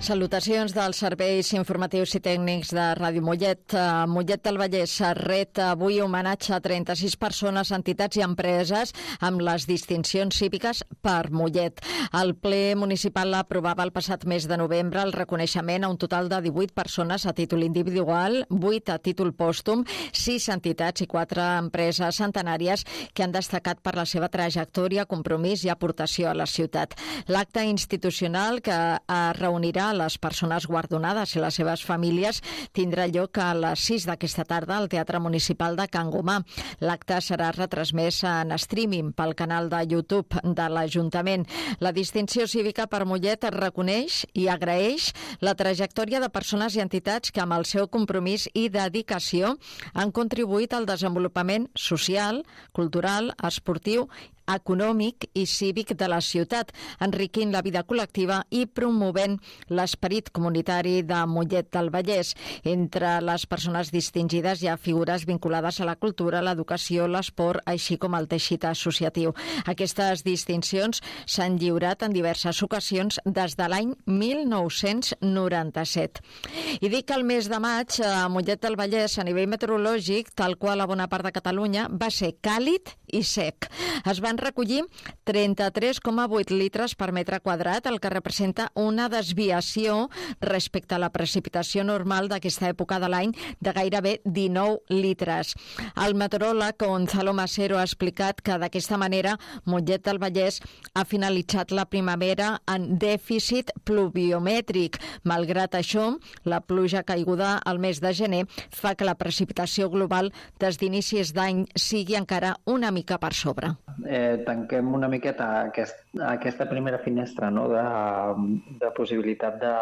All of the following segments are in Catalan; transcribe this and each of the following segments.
Salutacions dels serveis informatius i tècnics de Ràdio Mollet. Mollet del Vallès ret avui homenatge a 36 persones, entitats i empreses amb les distincions cíviques per Mollet. El ple municipal aprovava el passat mes de novembre el reconeixement a un total de 18 persones a títol individual, 8 a títol pòstum, 6 entitats i 4 empreses centenàries que han destacat per la seva trajectòria, compromís i aportació a la ciutat. L'acte institucional que reunirà les persones guardonades i les seves famílies tindrà lloc a les 6 d'aquesta tarda al Teatre Municipal de Can Gomà. L'acte serà retransmès en streaming pel canal de YouTube de l'Ajuntament. La distinció cívica per Mollet reconeix i agraeix la trajectòria de persones i entitats que amb el seu compromís i dedicació han contribuït al desenvolupament social, cultural, esportiu, econòmic i cívic de la ciutat, enriquint la vida col·lectiva i promovent l'esperit comunitari de Mollet del Vallès. Entre les persones distingides hi ha figures vinculades a la cultura, l'educació, l'esport, així com el teixit associatiu. Aquestes distincions s'han lliurat en diverses ocasions des de l'any 1997. I dic que el mes de maig a Mollet del Vallès, a nivell meteorològic, tal qual a bona part de Catalunya, va ser càlid i sec. Es van recollir 33,8 litres per metre quadrat, el que representa una desviació respecte a la precipitació normal d'aquesta època de l'any de gairebé 19 litres. El meteoròleg Gonzalo Masero ha explicat que d'aquesta manera Mollet del Vallès ha finalitzat la primavera en dèficit pluviomètric. Malgrat això, la pluja caiguda al mes de gener fa que la precipitació global des d'inicis d'any sigui encara una mica per sobre. Tanquem una miqueta aquesta primera finestra, no? de possibilitat de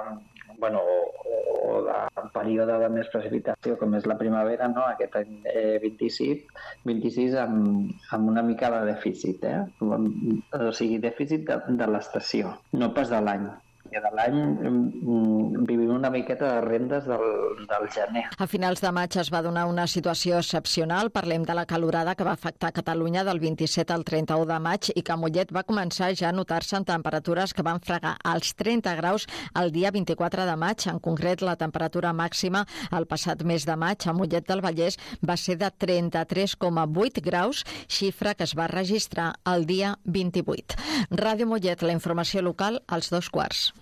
període de més precipitació, com és la primavera, no? Aquest any 26 amb una mica de dèficit, o sigui, dèficit de l'estació, no pas de l'any. De l'any vivim una miqueta de rendes del gener. A finals de maig es va donar una situació excepcional. Parlem de la calorada que va afectar Catalunya del 27 al 31 de maig i que a Mollet va començar ja a notar-se en temperatures que van fregar als 30 graus el dia 24 de maig. En concret, la temperatura màxima el passat mes de maig a Mollet del Vallès va ser de 33,8 graus, xifra que es va registrar el dia 28. Ràdio Mollet, la informació local als 2 quarts.